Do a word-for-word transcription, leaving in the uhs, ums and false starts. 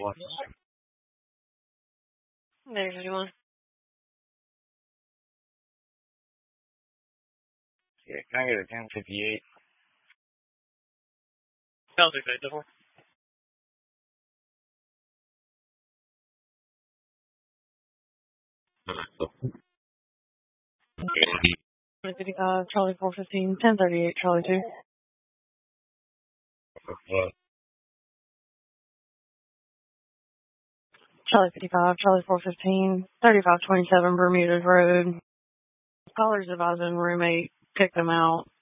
There's anyone. Yeah, can I get a ten fifty-eight? I'll take that double. fifty-five, Charlie four fifteen, ten thirty-eight, Charlie two. What? Charlie fifty-five, Charlie four fifteen, thirty-five twenty-seven, Bermudas Road. Caller's advising roommate, kicked them out.